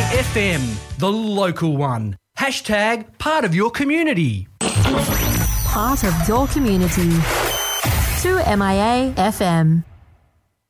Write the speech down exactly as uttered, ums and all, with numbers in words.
F M, the local one. Hashtag part of your community. Part of your community. two M I A F M.